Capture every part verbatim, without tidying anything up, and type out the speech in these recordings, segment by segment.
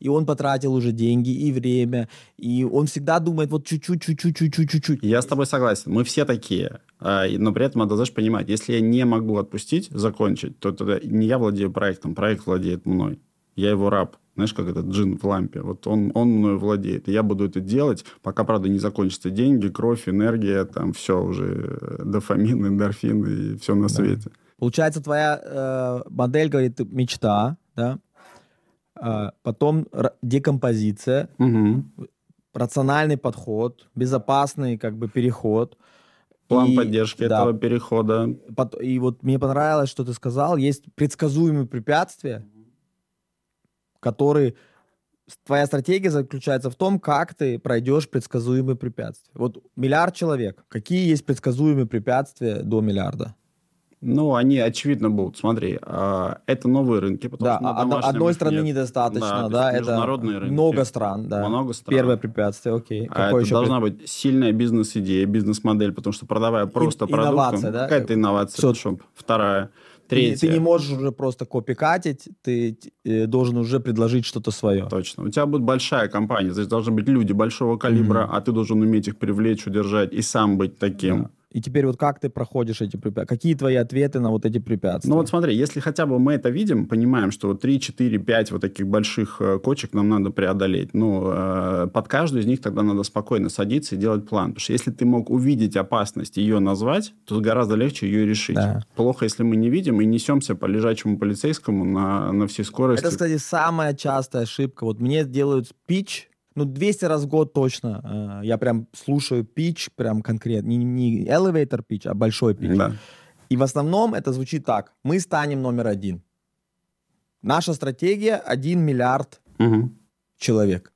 и он потратил уже деньги и время, и он всегда думает вот чуть-чуть, чуть-чуть, чуть-чуть, чуть-чуть. Я с тобой согласен. Мы все такие. Но при этом надо, знаешь, понимать, если я не могу отпустить, закончить, то тогда не я владею проектом, проект владеет мной. Я его раб. Знаешь, как этот джин в лампе. Вот он, он мною владеет. И я буду это делать, пока, правда, не закончатся деньги, кровь, энергия, там все уже, дофамин, эндорфин и все на да. свете. Получается, твоя э, модель, говорит, мечта, да? А, потом р- декомпозиция, угу. рациональный подход, безопасный как бы переход. План и, поддержки да, этого перехода. И вот мне понравилось, что ты сказал, есть предсказуемые препятствия, которые... Твоя стратегия заключается в том, как ты пройдешь предсказуемые препятствия. Вот миллиард человек. Какие есть предсказуемые препятствия до миллиарда? Ну, они, очевидно, будут. Смотри, это новые рынки. Да, что одной страны нет. недостаточно. Да, да, это международные рынки. Много стран. Да. Много стран. Первое препятствие, окей. А это еще должна пред... быть сильная бизнес-идея, бизнес-модель, потому что продавая просто И, продукт, инновация, да? какая-то инновация. Все. Вторая. Третье. Ты, ты не можешь уже просто копикатить, ты э, должен уже предложить что-то свое. Точно. У тебя будет большая компания, здесь должны быть люди большого калибра, mm-hmm. а ты должен уметь их привлечь, удержать и сам быть таким. Да. И теперь вот как ты проходишь эти препятствия? Какие твои ответы на вот эти препятствия? Ну вот смотри, если хотя бы мы это видим, понимаем, что вот три, четыре, пять вот таких больших э, кочек нам надо преодолеть. Ну, э, под каждую из них тогда надо спокойно садиться и делать план. Потому что если ты мог увидеть опасность и ее назвать, то гораздо легче ее решить. Да. Плохо, если мы не видим и несемся по лежачему полицейскому на, на всей скорости. Это, кстати, самая частая ошибка. Вот мне делают пич, ну, двести раз в год точно. Я прям слушаю питч, прям конкретно. Не, не elevator pitch, а большой питч. Да. И в основном это звучит так. Мы станем номер один. Наша стратегия — один миллиард угу. человек.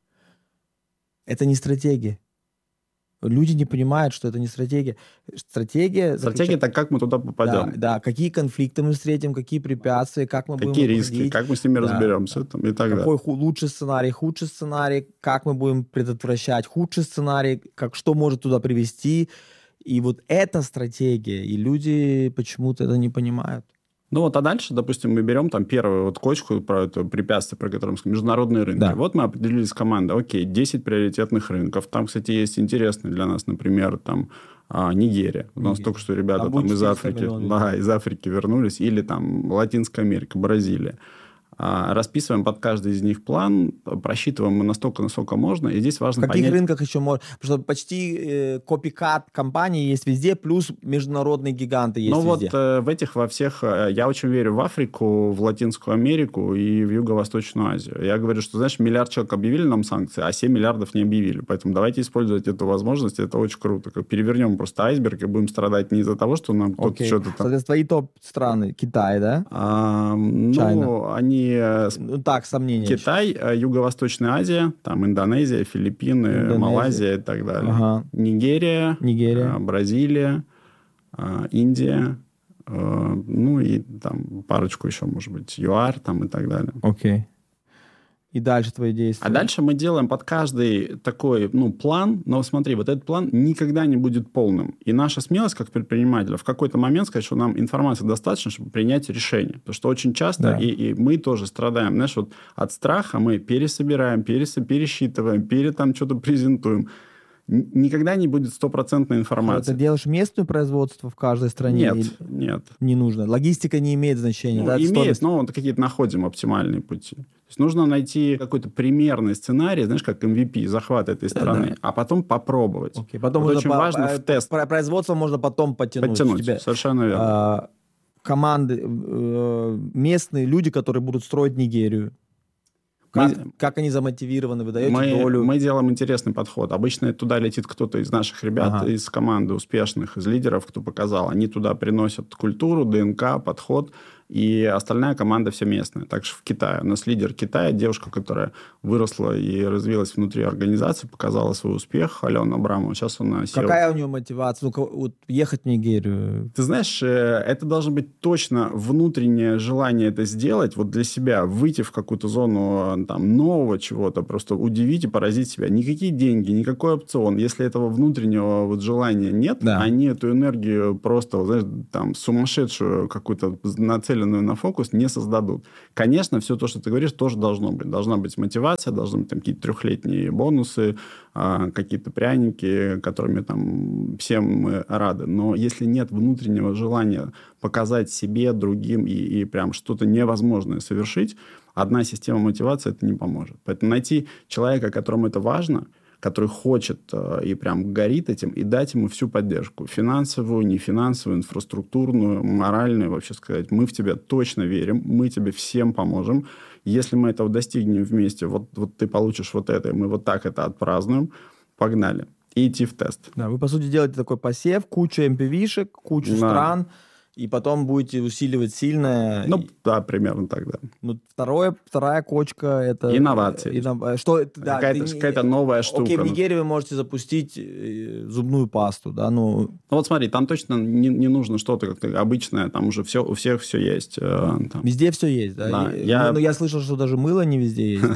Это не стратегия. Люди не понимают, что это не стратегия. Стратегия... Стратегия — это как мы туда попадем. Да, да, какие конфликты мы встретим, какие препятствия, как мы какие будем... Какие риски, уходить. как мы с ними да, разберемся да. там, и так далее. Какой ху- лучший сценарий, худший сценарий, как мы будем предотвращать худший сценарий, как, что может туда привести. И вот эта стратегия, и люди почему-то это не понимают. Ну вот, а дальше, допустим, мы берем там первую вот кочку про это препятствие, про которое мы сказали, международные рынки. Да. Вот мы определились с командой, окей, десять приоритетных рынков. Там, кстати, есть интересные для нас, например, там а, Нигерия. У нас Нигерия. Только что ребята там, там из Африки, да, из Африки вернулись. Или там Латинская Америка, Бразилия. А, расписываем под каждый из них план, просчитываем мы настолько, насколько можно, и здесь важно понять... В каких понять... рынках еще можно? Потому что почти э, копикат компании есть везде, плюс международные гиганты есть ну, везде. Ну вот э, в этих, во всех... Э, я очень верю в Африку, в Латинскую Америку и в Юго-Восточную Азию. Я говорю, что, знаешь, миллиард человек объявили нам санкции, а семь миллиардов не объявили. Поэтому давайте использовать эту возможность, это очень круто. Как перевернем просто айсберг и будем страдать не из-за того, что нам кто-то okay. что-то там... Соответственно, твои топ-страны, Китай, да? А, ну, China. они... Ну, так, сомнения. Китай, еще. Юго-Восточная Азия, там Индонезия, Филиппины, Индонезия. Малайзия и так далее. Ага. Нигерия, Нигерия. Бразилия, Индия, ну и там парочку еще, может быть, ЮАР там и так далее. Окей. И дальше твои действия. А дальше мы делаем под каждый такой, ну, план. Но смотри, вот этот план никогда не будет полным. И наша смелость, как предпринимателя, в какой-то момент сказать, что нам информации достаточно, чтобы принять решение. Потому что очень часто, да. и, и мы тоже страдаем, знаешь, вот от страха мы пересобираем, перес, пересчитываем, пере там что-то презентуем. Никогда не будет стопроцентной информации. Ты делаешь местное производство в каждой стране? Нет, или... нет. Не нужно. Логистика не имеет значения, ну, да? Имеет, стоимость... но вот какие-то находим оптимальные пути. То есть нужно найти какой-то примерный сценарий, знаешь, как эм ви пи, захват этой страны, да, да. а потом попробовать. Окей. Потом вот очень по, важно по, в тест. Производство можно потом подтянуть. Подтянуть, тебе, совершенно верно. А, команды, э, местные люди, которые будут строить Нигерию. Как, мы, как они замотивированы, вы даете мы, долю? Мы делаем интересный подход. Обычно туда летит кто-то из наших ребят, ага. из команды успешных, из лидеров, кто показал. Они туда приносят культуру, ДНК, подход, и остальная команда вся местная. Также в Китае. У нас лидер Китая, девушка, которая выросла и развилась внутри организации, показала свой успех, Алена Абрамова. Сейчас она сел. Какая у нее мотивация? Ну, вот ехать в Нигерию? Ты знаешь, это должно быть точно внутреннее желание это сделать, вот для себя, выйти в какую-то зону там, нового чего-то, просто удивить и поразить себя. Никакие деньги, никакой опцион. Если этого внутреннего вот желания нет, да. они эту энергию просто, знаешь, там, сумасшедшую какую-то нацеленную нацеленную на фокус, не создадут. Конечно, все то, что ты говоришь, тоже должно быть. Должна быть мотивация, должны быть там какие-то трехлетние бонусы, какие-то пряники, которыми там всем мы рады. Но если нет внутреннего желания показать себе, другим и, и прям что-то невозможное совершить, одна система мотивации это не поможет. Поэтому найти человека, которому это важно, который хочет э, и прям горит этим, и дать ему всю поддержку. Финансовую, нефинансовую, инфраструктурную, моральную, вообще сказать, мы в тебя точно верим, мы тебе всем поможем. Если мы этого достигнем вместе, вот, вот ты получишь вот это, и мы вот так это отпразднуем, погнали. И идти в тест. Да, вы, по сути, делаете такой посев, кучу эм пи ви-шек, кучу да. стран, и потом будете усиливать сильное. Ну, да, примерно так, да. Ну, второе, вторая кочка — это... Инновации. Иннов... Что, да, какая-то, ты... какая-то новая штука. Окей, в Нигерии вы можете запустить зубную пасту, да, ну... Ну, вот смотри, там точно не, не нужно что-то как-то обычное, там уже все, у всех все есть. Там. Везде все есть, да? Да, и, я... Ну, я слышал, что даже мыло не везде есть.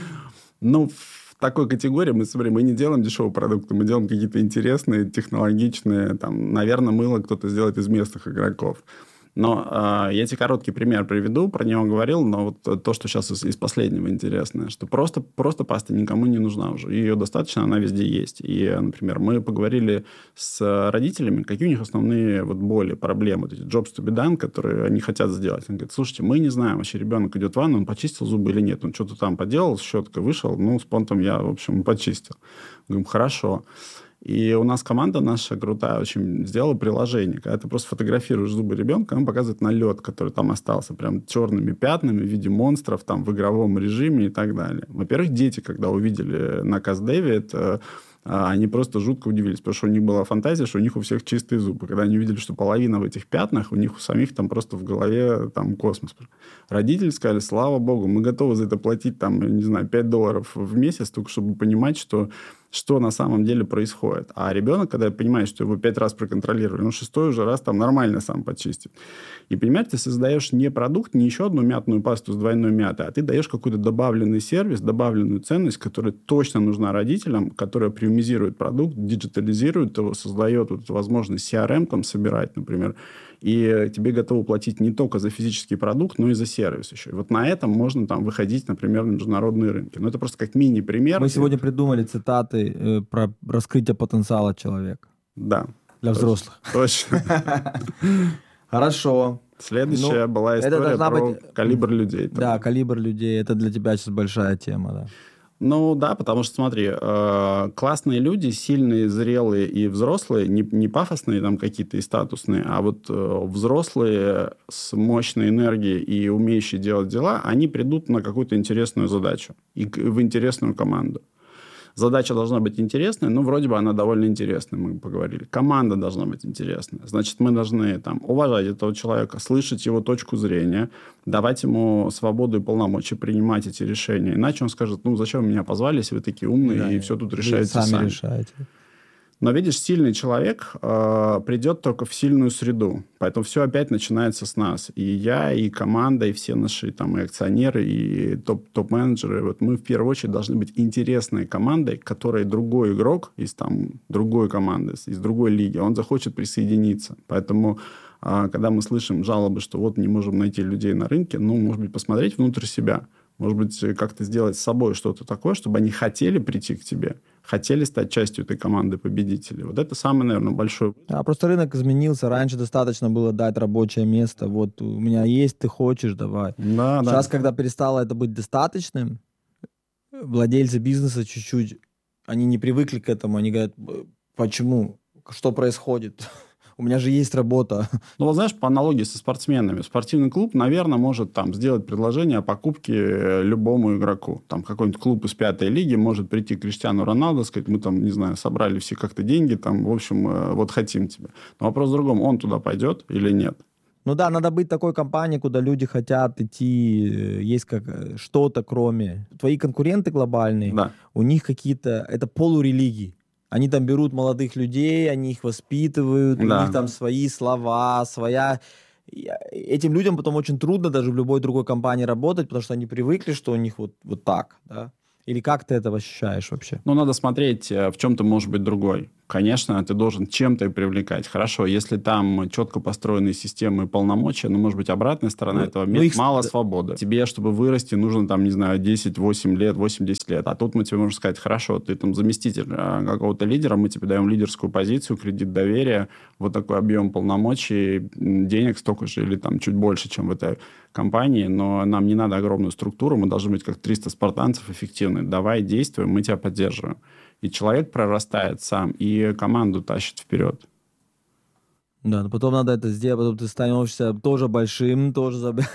Ну, в такой категории мы, смотри, мы не делаем дешевые продукты, мы делаем какие-то интересные, технологичные, там, наверное, мыло кто-то сделает из местных игроков. Но э, я тебе короткий пример приведу, про него говорил, но вот то, что сейчас из, из последнего интересное, что просто, просто паста никому не нужна уже. Ее достаточно, она везде есть. И, например, мы поговорили с родителями, какие у них основные вот боли, проблемы, вот эти jobs to be done, которые они хотят сделать. Они говорят, слушайте, мы не знаем, вообще ребенок идет в ванну, он почистил зубы или нет. Он что-то там поделал, щеткой вышел, ну, с понтом я, в общем, почистил. Говорим, хорошо. И у нас команда наша крутая очень сделала приложение. Когда ты просто фотографируешь зубы ребенка, он показывает налет, который там остался, прям черными пятнами в виде монстров, там, в игровом режиме и так далее. Во-первых, дети, когда увидели на Каздеве, это... они просто жутко удивились, потому что у них была фантазия, что у них у всех чистые зубы. Когда они увидели, что половина в этих пятнах, у них у самих там просто в голове там космос. Родители сказали, слава богу, мы готовы за это платить, там, не знаю, пять долларов в месяц, только чтобы понимать, что, что на самом деле происходит. А ребенок, когда понимает, что его пять раз проконтролировали, он шестой уже раз там нормально сам почистит. И, понимаете, ты создаешь не продукт, не еще одну мятную пасту с двойной мятой, а ты даешь какой-то добавленный сервис, добавленную ценность, которая точно нужна родителям, которая премиумизирует продукт, диджитализирует его, создает вот возможность си ар эм там собирать, например, и тебе готовы платить не только за физический продукт, но и за сервис еще. И вот на этом можно там выходить, например, на международные рынки. Но это просто как мини-пример. Мы сегодня придумали цитаты э, про раскрытие потенциала человека. Да. Для точно, взрослых. Точно. Хорошо. Следующая ну, была история про быть... калибр людей. Да, калибр людей. Это для тебя сейчас большая тема, да. Ну да, потому что, смотри, э, классные люди, сильные, зрелые и взрослые, не, не пафосные там какие-то и статусные, а вот э, взрослые с мощной энергией и умеющие делать дела, они придут на какую-то интересную задачу и в интересную команду. Задача должна быть интересная, но вроде бы она довольно интересная, мы поговорили. Команда должна быть интересная. Значит, мы должны там, уважать этого человека, слышать его точку зрения, давать ему свободу и полномочия принимать эти решения. Иначе он скажет, ну, зачем меня позвали, если вы такие умные, да, и все тут решаете сами. сами. Решаете. Но, видишь, сильный человек э, придет только в сильную среду. Поэтому все опять начинается с нас. И я, и команда, и все наши там, и акционеры, и топ- топ-менеджеры. Вот мы в первую очередь должны быть интересной командой, к которой другой игрок из там, другой команды, из другой лиги, он захочет присоединиться. Поэтому, э, когда мы слышим жалобы, что вот не можем найти людей на рынке, ну, может быть, посмотреть внутрь себя. Может быть, как-то сделать с собой что-то такое, чтобы они хотели прийти к тебе, хотели стать частью этой команды победителей. Вот это самый, наверное, большой... А просто рынок изменился. Раньше достаточно было дать рабочее место. Вот у меня есть, ты хочешь, давай. Да, Сейчас, да. когда перестало это быть достаточным, владельцы бизнеса чуть-чуть, они не привыкли к этому. Они говорят, почему? Что происходит? У меня же есть работа. Ну, вот знаешь, по аналогии со спортсменами. Спортивный клуб, наверное, может там сделать предложение о покупке любому игроку. Там какой-нибудь клуб из пятой лиги может прийти к Криштиану Роналду, сказать, мы там, не знаю, собрали все как-то деньги, там, в общем, вот хотим тебя. Но вопрос в другом, он туда пойдет или нет? Ну да, надо быть такой компанией, куда люди хотят идти, есть как что-то кроме. Твои конкуренты глобальные, да. У них какие-то, это полурелигии. Они там берут молодых людей, они их воспитывают, да. У них там свои слова, своя... Этим людям потом очень трудно даже в любой другой компании работать, потому что они привыкли, что у них вот, вот так, да. Или как ты это ощущаешь вообще? Ну, надо смотреть, в чем ты можешь быть другой. Конечно, ты должен чем-то привлекать. Хорошо, если там четко построенные системы и полномочия, но, может быть, обратная сторона ну, этого ну, их... мало свободы. Тебе, чтобы вырасти, нужно, там, не знаю, десять-восемь лет, восемь-десять лет. А тут мы тебе можем сказать, хорошо, ты там заместитель какого-то лидера, мы тебе даем лидерскую позицию, кредит доверия, вот такой объем полномочий, денег столько же или там чуть больше, чем в этой компании, но нам не надо огромную структуру, мы должны быть как триста спартанцев эффективны. Давай действуем, мы тебя поддерживаем. И человек прорастает сам, и команду тащит вперед. Да, но потом надо это сделать, потом ты становишься тоже большим, тоже...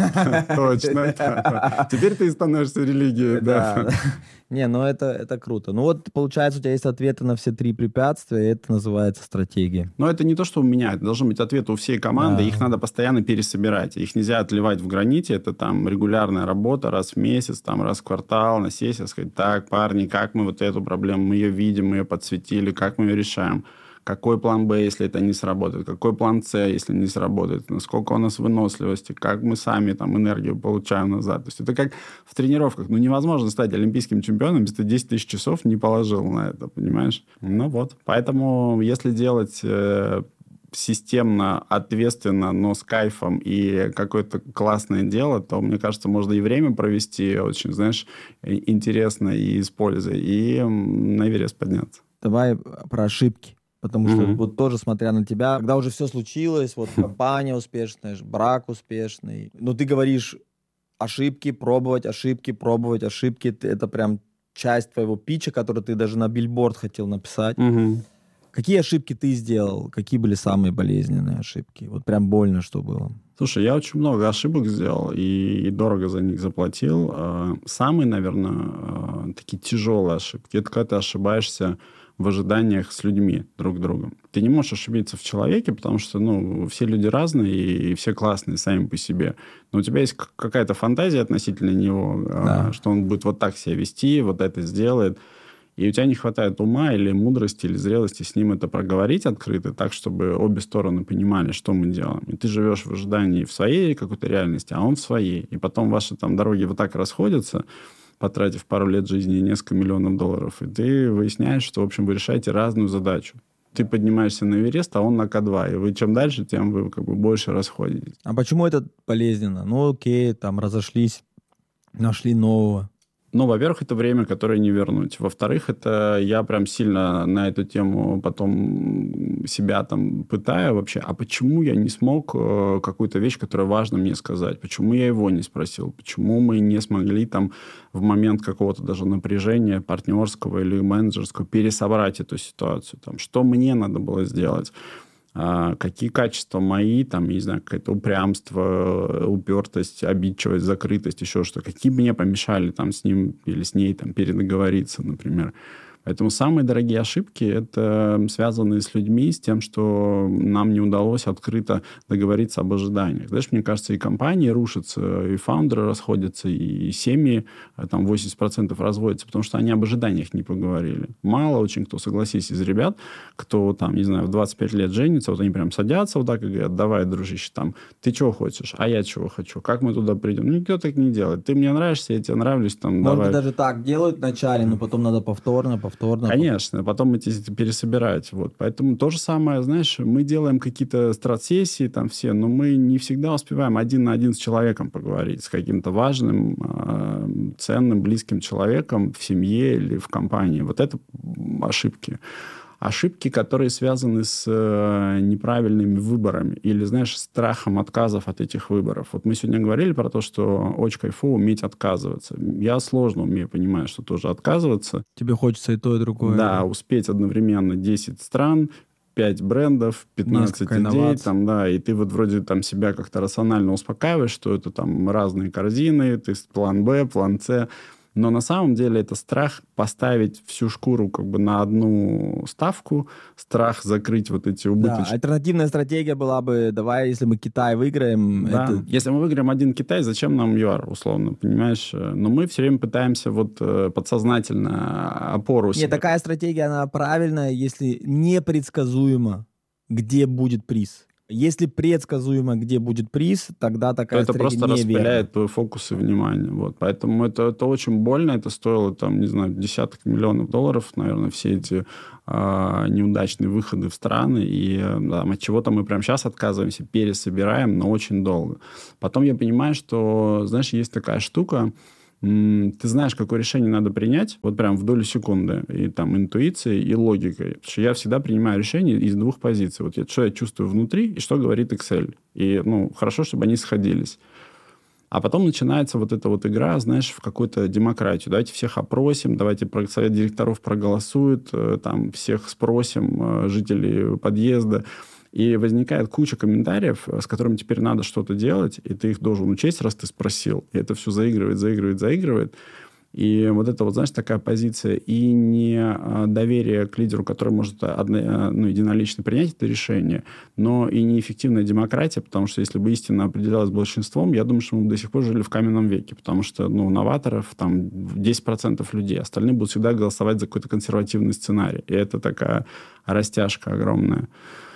Точно. Теперь ты становишься религией, да. Не, ну это, это круто. Ну вот, получается, у тебя есть ответы на все три препятствия, и это называется стратегия. Но это не то, что у меня, это должны быть ответы у всей команды, да. Их надо постоянно пересобирать. Их нельзя отливать в граните, это там регулярная работа раз в месяц, там раз в квартал, на сессию, сказать, так, парни, как мы вот эту проблему, мы ее видим, мы ее подсветили, как мы ее решаем. Какой план Б, если это не сработает? Какой план С, если не сработает? Насколько у нас выносливости? Как мы сами там энергию получаем назад? То есть это как в тренировках. Ну, невозможно стать олимпийским чемпионом, если ты десять тысяч часов не положил на это, понимаешь? Ну вот. Поэтому если делать э, системно, ответственно, но с кайфом и какое-то классное дело, то, мне кажется, можно и время провести очень, знаешь, интересно и с пользой, и на Эверест подняться. Давай про ошибки. Потому что, mm-hmm. вот тоже смотря на тебя, когда уже все случилось, вот компания успешная, брак успешный, но ты говоришь ошибки, пробовать ошибки, пробовать ошибки, это прям часть твоего питча, который ты даже на билборд хотел написать. Mm-hmm. Какие ошибки ты сделал? Какие были самые болезненные ошибки? Вот прям больно, что было. Слушай, я очень много ошибок сделал и, и дорого за них заплатил. Самые, наверное, такие тяжелые ошибки, это когда ты ошибаешься в ожиданиях с людьми друг другом. Ты не можешь ошибиться в человеке, потому что, ну, все люди разные и все классные сами по себе. Но у тебя есть какая-то фантазия относительно него, да. Что он будет вот так себя вести, вот это сделает. И у тебя не хватает ума или мудрости, или зрелости с ним это проговорить открыто, так, чтобы обе стороны понимали, что мы делаем. И ты живешь в ожидании в своей какой-то реальности, а он в своей. И потом ваши там дороги вот так расходятся, потратив пару лет жизни и несколько миллионов долларов, и ты выясняешь, что, в общем, вы решаете разную задачу. Ты поднимаешься на Эверест, а он на Ка два, и вы чем дальше, тем вы как бы больше расходитесь. А почему это болезненно? Ну, окей, там разошлись, нашли нового. Ну, во-первых, это время, которое не вернуть. Во-вторых, это я прям сильно на эту тему потом себя там пытаю вообще. А почему я не смог э, какую-то вещь, которая важна мне сказать? Почему я его не спросил? Почему мы не смогли там в момент какого-то даже напряжения партнерского или менеджерского пересобрать эту ситуацию? Там, что мне надо было сделать? Какие качества мои, там, не знаю, какое-то упрямство, упертость, обидчивость, закрытость, еще что, какие мне помешали там с ним или с ней там передоговориться, например. Поэтому самые дорогие ошибки — это связанные с людьми, с тем, что нам не удалось открыто договориться об ожиданиях. Знаешь, мне кажется, и компании рушатся, и фаундеры расходятся, и семьи, там восемьдесят процентов разводятся, потому что они об ожиданиях не поговорили. Мало очень кто, согласись, из ребят, кто там, не знаю, в двадцать пять лет женится, вот они прям садятся вот так и говорят: давай, дружище, там, ты чего хочешь, а я чего хочу, как мы туда придем? Ну, никто так не делает. Ты мне нравишься, я тебе нравлюсь, там, Может давай. быть, даже так делают вначале, но потом надо повторно, повторно. Конечно, потом эти пересобирать. Вот. Поэтому то же самое, знаешь, мы делаем какие-то стратсессии там все, но мы не всегда успеваем один на один с человеком поговорить, с каким-то важным, ценным, близким человеком в семье или в компании. Вот это ошибки. Ошибки, которые связаны с э, неправильными выборами или, знаешь, страхом отказов от этих выборов. Вот мы сегодня говорили про то, что очень кайфово уметь отказываться. Я сложно умею понимать, что тоже отказываться. Тебе хочется и то, и другое. Да, успеть одновременно десять стран, пять брендов, пятнадцать идей, там, да, и ты вот вроде там себя как-то рационально успокаиваешь, что это там разные корзины, ты план Б, план С. Но на самом деле это страх поставить всю шкуру как бы на одну ставку, страх закрыть вот эти убыточные... Да, альтернативная стратегия была бы: давай, если мы Китай выиграем... Да, это... если мы выиграем один Китай, зачем нам ЮАР, условно, понимаешь? Но мы все время пытаемся вот подсознательно опору себе... Нет, такая стратегия, она правильная, если непредсказуемо, где будет приз. Если предсказуемо, где будет приз, тогда такая это стратегия просто неверна. распыляет твой фокус и внимание. Вот. Поэтому это, это очень больно. Это стоило, там, не знаю, десяток миллионов долларов, наверное, все эти а, неудачные выходы в страны. И да, от чего-то мы прямо сейчас отказываемся, пересобираем, но очень долго. Потом я понимаю, что, знаешь, есть такая штука, ты знаешь, какое решение надо принять, вот прям в долю секунды, и там интуицией, и логикой. Потому что я всегда принимаю решение из двух позиций. Вот я, что я чувствую внутри, и что говорит Excel. И, ну, хорошо, чтобы они сходились. А потом начинается вот эта вот игра, знаешь, в какую-то демократию. Давайте всех опросим, давайте совет директоров проголосует, там всех спросим, жителей подъезда. И возникает куча комментариев, с которыми теперь надо что-то делать, и ты их должен учесть, раз ты спросил. И это все заигрывает, заигрывает, заигрывает. И вот это вот, знаешь, такая позиция и не доверие к лидеру, который может одно, ну, единолично принять это решение, но и неэффективная демократия, потому что если бы истина определялась большинством, я думаю, что мы бы до сих пор жили в каменном веке, потому что, ну, новаторов там десять процентов людей, остальные будут всегда голосовать за какой-то консервативный сценарий. И это такая растяжка огромная.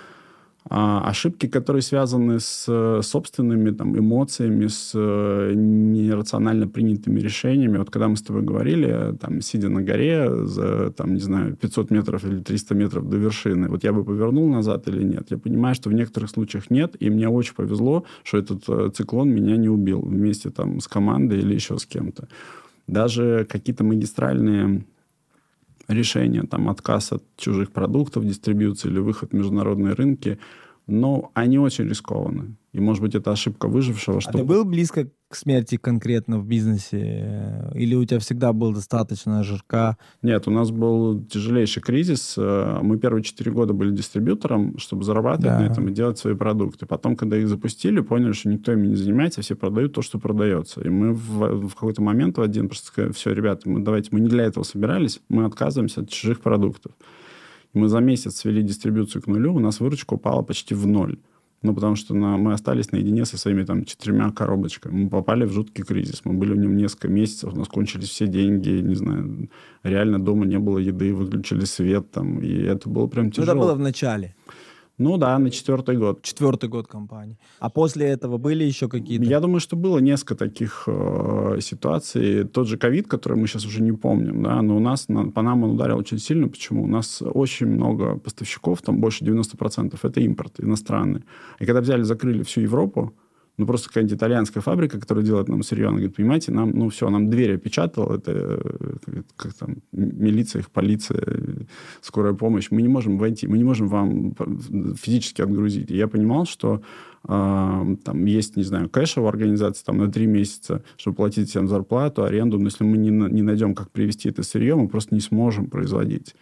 А ошибки, которые связаны с собственными там, эмоциями, с нерационально принятыми решениями. Вот когда мы с тобой говорили, там, сидя на горе за, там, не знаю, пятьсот метров или триста метров до вершины, вот я бы повернул назад или нет? Я понимаю, что в некоторых случаях нет, и мне очень повезло, что этот циклон меня не убил вместе там, с командой или еще с кем-то. Даже какие-то магистральные решения, там, отказ от чужих продуктов, дистрибьюции или выход в международные рынки, но они очень рискованы. И, может быть, это ошибка выжившего. А что... ты был близко к смерти конкретно в бизнесе? Или у тебя всегда был достаточно жирка? Нет, у нас был тяжелейший кризис. Мы первые четыре года были дистрибьютором, чтобы зарабатывать да. на этом и делать свои продукты. Потом, когда их запустили, поняли, что никто ими не занимается, все продают то, что продается. И мы в, в какой-то момент в один просто сказали: все, ребята, мы, давайте, мы не для этого собирались, мы отказываемся от чужих продуктов. И мы за месяц свели дистрибьюцию к нулю, у нас выручка упала почти в ноль. Ну, потому что на, мы остались наедине со своими там четырьмя коробочками. Мы попали в жуткий кризис. Мы были в нем несколько месяцев, у нас кончились все деньги, не знаю, реально дома не было еды, выключили свет там, и это было прям тяжело. Это было в начале? Ну да, на четвертый год. Четвертый год компании. А после этого были еще какие-то? Я думаю, что было несколько таких э, ситуаций. Тот же ковид, который мы сейчас уже не помним, да, но у нас на, по нам он ударил очень сильно. Почему? У нас очень много поставщиков, там больше девяносто процентов это импорт иностранный. И когда взяли, закрыли всю Европу, ну, просто какая-нибудь итальянская фабрика, которая делает нам сырье, она говорит: понимаете, нам, ну, все, нам дверь опечатала, это как там, милиция, их полиция, скорая помощь, мы не можем войти, мы не можем вам физически отгрузить. И я понимал, что э, там есть, не знаю, кэш в организации там, на три месяца, чтобы платить всем зарплату, аренду, но если мы не, не найдем, как привезти это сырье, мы просто не сможем производить.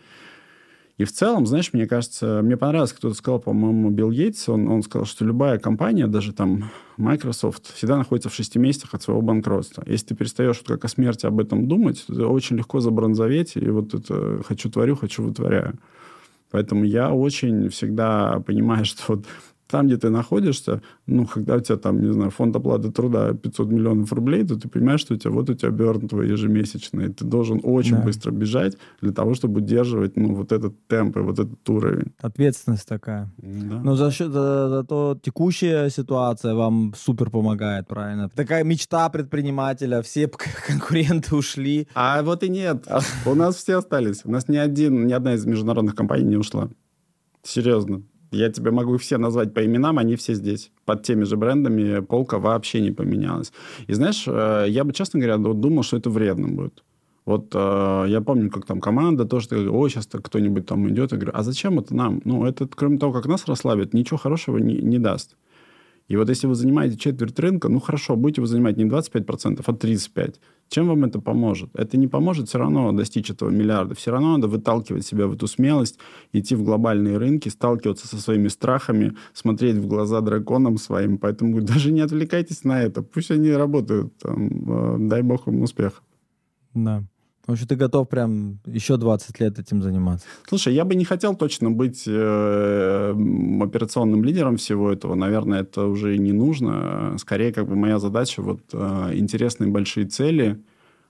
И в целом, знаешь, мне кажется, мне понравилось, кто-то сказал, по-моему, Билл Гейтс, он, он сказал, что любая компания, даже там Microsoft, всегда находится в шести месяцах от своего банкротства. Если ты перестаешь вот как о смерти об этом думать, то очень легко забронзоветь, и вот это «хочу творю, хочу вытворяю». Поэтому я очень всегда понимаю, что вот там, где ты находишься, ну, когда у тебя там, не знаю, фонд оплаты труда пятьсот миллионов рублей, то ты понимаешь, что у тебя вот у тебя берн твой ежемесячный. Ты должен очень да. быстро бежать для того, чтобы удерживать, ну, вот этот темп и вот этот уровень. Ответственность такая. Да. Но за счет, за, за то текущая ситуация вам супер помогает, правильно? Такая мечта предпринимателя, все конкуренты ушли. А вот и нет. У нас все остались. У нас ни один, ни одна из международных компаний не ушла. Серьезно. Я тебе могу все назвать по именам, они все здесь. Под теми же брендами полка вообще не поменялась. И знаешь, я бы, честно говоря, думал, что это вредно будет. Вот э, я помню, как там команда тоже, ой, сейчас кто-нибудь там идет. Я говорю: а зачем это нам? Ну, это, кроме того, как нас расслабит, ничего хорошего не, не даст. И вот если вы занимаете четверть рынка, ну, хорошо, будете вы занимать не двадцать пять процентов, а тридцать пять процентов. Чем вам это поможет? Это не поможет все равно достичь этого миллиарда. Все равно надо выталкивать себя в эту смелость, идти в глобальные рынки, сталкиваться со своими страхами, смотреть в глаза драконам своим. Поэтому говорю, даже не отвлекайтесь на это. Пусть они работают. Там, дай бог им успех. Да. В общем, ты готов прям еще двадцать лет этим заниматься? Слушай, я бы не хотел точно быть э, операционным лидером всего этого. Наверное, это уже и не нужно. Скорее, как бы моя задача вот э, интересные большие цели,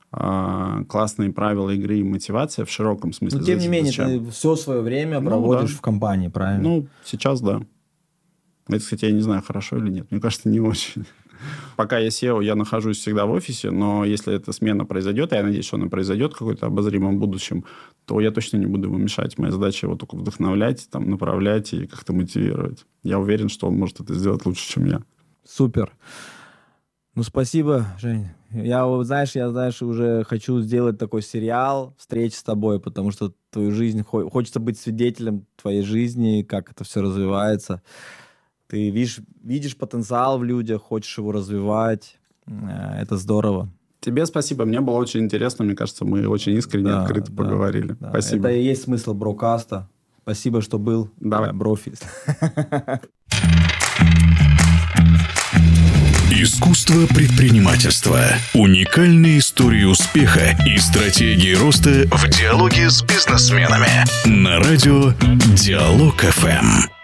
э, классные правила игры и мотивация в широком смысле. Но тем не менее, зачем? Ты все свое время ну, проводишь да. в компании, правильно? Ну, сейчас да. Это, кстати, я не знаю, хорошо или нет. Мне кажется, не очень. Пока я сео, я нахожусь всегда в офисе, но если эта смена произойдет, а я надеюсь, что она произойдет в какой-то обозримом будущем, то я точно не буду ему мешать. Моя задача его только вдохновлять, там, направлять и как-то мотивировать. Я уверен, что он может это сделать лучше, чем я. Супер. Ну, спасибо, Жень. Я, знаешь, я, знаешь, уже хочу сделать такой сериал встреч с тобой, потому что твою жизнь, хочется быть свидетелем твоей жизни, как это все развивается. Ты видишь, видишь потенциал в людях, хочешь его развивать. Это здорово. Тебе спасибо. Мне было очень интересно. Мне кажется, мы очень искренне, да, открыто да, поговорили. Да. Спасибо. Это и есть смысл брокаста. Спасибо, что был. Давай. Брофи. Искусство предпринимательства. Уникальные истории успеха и стратегии роста в диалоге с бизнесменами. На радио Диалог эф эм.